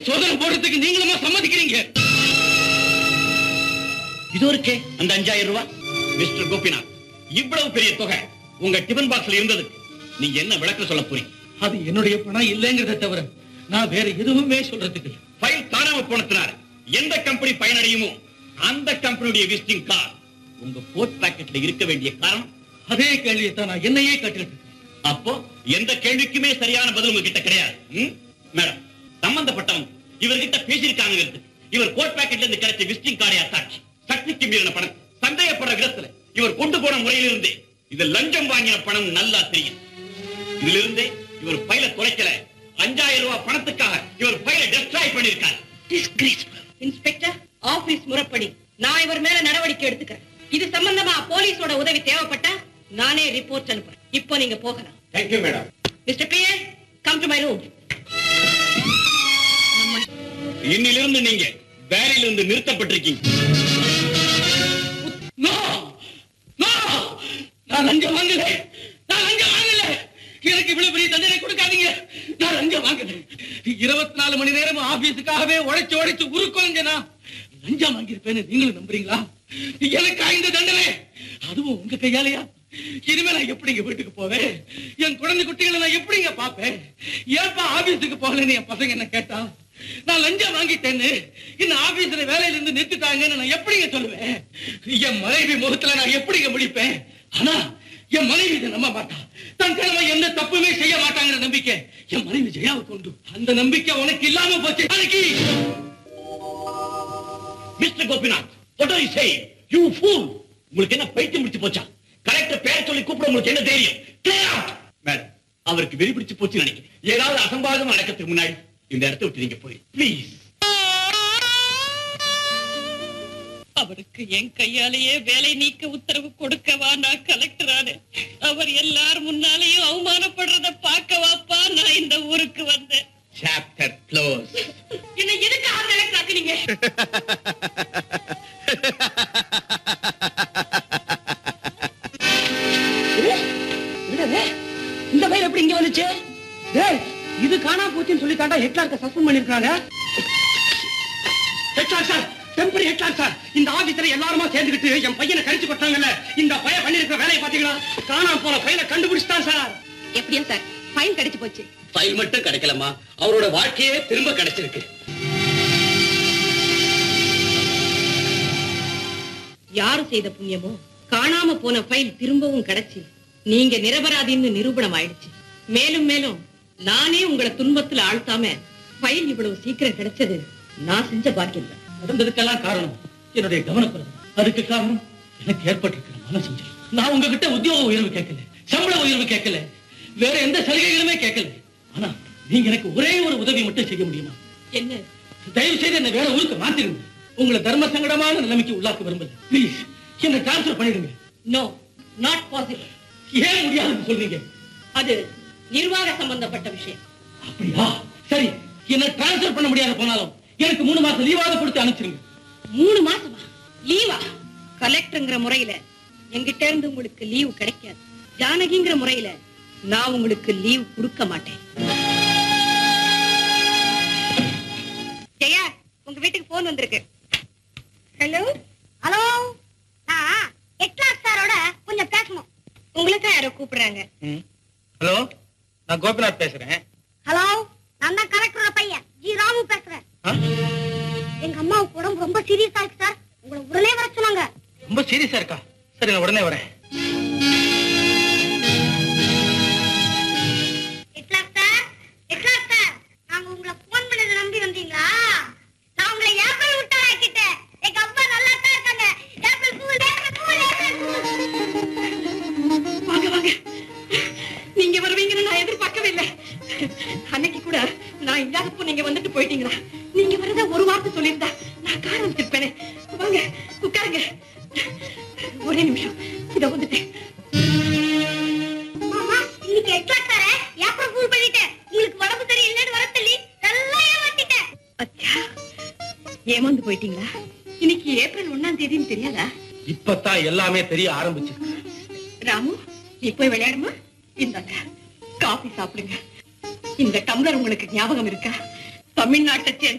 சோதனை போடுறதுக்கு நீங்களுமா சம்மதிக்கிறீங்க? இது இருக்கே அந்த 5000 ரூபாய். மிஸ்டர் கோபிநாத், இவ்வளவு பெரிய தொகை உங்க டிபன் பாக்ஸ்ல இருந்தது, நீங்க என்ன விளக்கம் சொல்ல போறீங்க? அது என்னுடைய பணம் இல்லைங்கிறத தவிர நான் வேற எதுவுமே சொல்றதுக்கு. ஃபைல் காணாம போனதுனால எந்த கம்பெனி பயனடையுமோ அந்த கம்பெனியுடைய விசிட்டிங் கார்டு உங்க கோட் பாக்கெட்ல இருக்க வேண்டிய காரணம்? அதே கேள்வியை தான் நான் என்னையே கேட்டுக்கிட்டு. அப்போ எந்த கேள்விக்குமே சரியான பதில் உங்ககிட்ட கிடையாது. மேடம், சம்பந்தப்பட்டவங்க இவர்கிட்ட பேசியிருக்காங்க. இவர் கோட் பாக்கெட்ல இருந்து கிடைச்ச விசிட்டிங் கார்டை சாட்சி. சக்திக்கு மீறின பணம் சந்தேகப்படுற விதத்துல இவர் கொண்டு போன முறையிலிருந்தே இது லஞ்சம் வாங்கின பணம் நல்லா தெரியும். இதிலிருந்தே இவர் ஃபைலை குறைக்கல. 5000 ரூபாய் பணத்துக்காக இவர் ஃபைலை டெஸ்ட்ராய் பண்ணிருக்கார். இன்ஸ்பெக்டர், ஆபீஸ் முறைப்படி நான் இவர் மேல நடவடிக்கை எடுத்துக்கிறேன். இது சம்பந்தமா போலீஸோட உதவி தேவைப்பட்டா நானே ரிப்போர்ட் அனுப்புறேன். இப்போ நீங்க போகலாம். Thank you, madam. Mr. P.A., come to my room. இன்னிலிருந்து நீங்க வேலையிலிருந்து நிறுத்தப்பட்டிருக்கீங்க. நான் லஞ்சம் வாங்கல. எனக்கு இவ்வளவு பெரிய தண்டனை கொடுக்காதீங்க. நான் லஞ்சம் வாங்கல. 24 மணி நேரம் ஆபீஸுக்காகவே உழைச்சு உருக்குலைஞ்சனா லஞ்சம் வாங்கியிருப்பேன்னு நீங்களும் நம்புறீங்களா? எனக்கு இந்த தண்டனை, அதுவும் உங்க கையாலையா? இனிமே நான் எப்படிங்க வீட்டுக்கு போவேன்? என் குழந்தை குட்டிகளை நான் எப்படிங்க பாப்பேன்? ஏன்பா ஆபீஸுக்கு போகலன்னு என் பசங்க என்ன கேட்டா, நான் லஞ்சம் வாங்கிட்டேன்னு இந்த ஆபீஸ்ல வேலையில இருந்து நிறுத்திட்டாங்கன்னு நான் எப்படிங்க சொல்லுவேன்? என் மனைவி முகத்துல நான் எப்படிங்க முடிப்பேன்? ஆனா என் மனைவி இதை நம்ப மாட்டா. தன் கிழமை எந்த தப்புமே செய்ய மாட்டாங்கிற நம்பிக்கை என் மனைவி ஜெயாவுக்கு உண்டு. அந்த நம்பிக்கை உனக்கு இல்லாம போச்சு. Mister Gopinath, what are you saying? You fool! உங்களுக்கு என்ன பைத்தியம் முடிச்சு போச்சா? கலெக்டர் பேர் சொல்லி கூப்பிட உங்களுக்கு என்ன தைரியம்? Clear out! மேடம், அவருக்கு வெறி பிடிச்சு போச்சு நினைக்கிறேன். ஏதாவது அசம்பாவிதம் நடக்கிறதுக்கு முன்னாடி இந்த இடத்தை விட்டு நீங்க போய் ப்ளீஸ். அவருக்கு என் கையாலேயே வேலை நீக்க உத்தரவு கொடுக்கவா நான் கலெக்டர் ஆனேன்? அவர் எல்லாரும் முன்னாலேயும் அவமானப்படுறத பார்க்கவாப்பா நான் இந்த ஊருக்கு வந்தேன். Chapter close. என்ன எதுக்காக கலெக்டர் ஆக்குனீங்க? இந்த பையன் எப்படி இங்க வந்துச்சு? இது காணா போச்சுன்னு சொல்லி தாண்டா ஹெட்லார்க்க சஸ்பெண்ட் பண்ணிருக்காங்க. ஹெட்லார் சார், டெம்பரரி ஹெட்லார் சார், இந்த ஆபீஸ்ல எல்லாருமா சேர்ந்துக்கிட்டு என் பையனை கடிச்சு போட்டாங்கல்ல, இந்த பையன் பண்ணிருக்கிற வேலையை பாத்தீங்களா? காணாம போன ஃபைலை கண்டுபிடிச்சிட்டான் சார். எப்படியா சார் ஃபைல் கிடைச்சு போச்சு? ஃபைல் மட்டும் கிடைக்கலமா, அவரோட வாழ்க்கையே திரும்ப கிடைச்சிருக்கு. யாரு செய்த புண்ணியமோ காணாம போன ஃபைல் திரும்பவும் கிடைச்சு நீங்க நிரபராதின்னு நிரூபணம் ஆயிடுச்சு. மேலும் மேலும் நானே உங்களை துன்பத்துல ஆழ்த்தாம ஃபைல் இவ்வளவு சீக்கிரம் கிடைச்சது நான் செஞ்ச பாக்கியம் தான். நடந்ததுக்கெல்லாம் காரணம் என்னுடைய கவனக்குறைவு. அதுக்கு காரணம் எனக்கு ஏற்பட்டிருக்கிற மனசஞ்சலம். நான் உங்ககிட்ட உத்தியோக உயர்வு கேட்கல, சம்பள உயர்வு கேட்கல, வேற எந்த சலுகைகளுமே கேட்கல. ஆனா நீங்க எனக்கு ஒரே ஒரு உதவி மட்டும் செய்ய முடியுமா? என்ன? தயவு செய்து என்ன வேற ஊருக்கு மாத்திருங்க. உங்களை தர்ம சங்கடமான நிலைமைக்கு உள்ளாக்க விரும்பல. ப்ளீஸ் என்ன டிரான்ஸ்பர் பண்ணிடுங்க. No, not possible. ஏன் முடியாதுன்னு சொல்றீங்க? அது நிர்வாக சம்பந்தப்பட்ட விஷயம். அப்படியா? சரி, என்ன டிரான்ஸ்பர் பண்ண முடியாத போனாலும் எனக்கு 3 மாசம் லீவாவது கொடுத்து அனுப்பிச்சிருங்க. 3 மாசமா லீவா? கலெக்டர்ங்கிற முறையில என்கிட்ட இருந்து உங்களுக்கு லீவு கிடைக்காது. ஜானகிங்கிற முறையில நான் உங்களுக்கு லீவ் கொடுக்க மாட்டேன். ஜெயா, உங்க வீட்டுக்கு போன் வந்திருக்கு. ஹலோ ஹலோ, ஹெட்லார் சாரோட கொஞ்சம் பேசணும். உங்களுக்கு யாரோ கூப்பிடுறாங்க. ஹலோ, நான் கோபிநாத் பேசுறேன். ஹலோ, நான் தான் கலெக்டரோட பையன் ஜி ராமு பேசுறேன். எங்க அம்மாவுக்கு உடம்பு ரொம்ப சீரியஸா இருக்கு சார், உங்களை உடனே வர சொன்னாங்க. ரொம்ப சீரியஸா இருக்கா? சரி, நான் உடனே வரேன். ஹெட்லார் சார், நாங்க உங்களை போன் பண்ணதை நம்பி வந்தீங்களா? நான் உங்களை ஏப்ரல் விட்டா ஆக்கிட்டேன். எங்க அப்பா நல்லா தான் இருக்காங்க. April fool, April fool, April fool. வாங்க வாங்க, நீங்க வருவீங்கன்னு நான் எதிர்பார்க்கவே இல்லை. அன்னைக்கு கூட நான் இல்லாதப்போ நீங்க வந்துட்டு போயிட்டீங்களா? நீங்க வரத ஒரு வார்த்தை சொல்லியிருந்தா நான் கார் வச்சிருப்பேனே. வாங்க உட்காருங்க. ஒரே நிமிஷம், இத வந்துட்டேன். மாமா, இன்னைக்கு ஹெட்லார் சார ஏப்ரல் ஃபூல் பண்ணிட்டேன். உங்களுக்கு உடம்பு சரியில்லைன்னு வர சொல்லி நல்லா ஏமாத்திட்டேன். அச்சா, ஏமாந்து போயிட்டீங்களா? இன்னைக்கு ஏப்ரல் 1ஆம் தேதின்னு தெரியாதா? இப்பதான் எல்லாமே தெரிய ஆரம்பிச்சு. ராமு, நீ போய் விளையாடுமா? இந்தாங்க காபி சாப்பிடுங்க. இந்த டம்ளர் உங்களுக்கு ஞாபகம் இருக்கா? தமிழ்நாட்டை சேர்ந்த